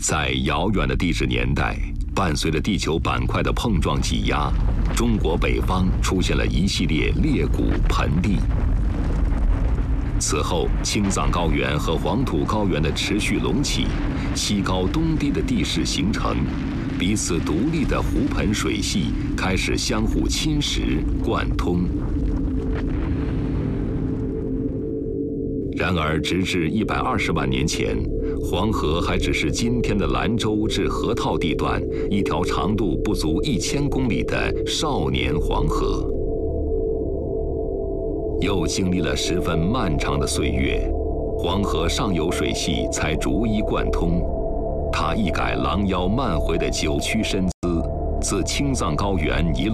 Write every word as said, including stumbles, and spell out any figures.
在遥远的地质年代，伴随着地球板块的碰撞挤压，中国北方出现了一系列裂谷盆地。此后，青藏高原和黄土高原的持续隆起，西高东低的地势形成，彼此独立的湖盆水系开始相互侵蚀、贯通。然而，直至一百二十万年前，黄河还只是今天的兰州至河套地段一条长度不足一千公里的少年黄河。又经历了十分漫长的岁月，黄河上游水系才逐一贯通。它一改狼腰漫回的九曲身姿，自青藏高原一路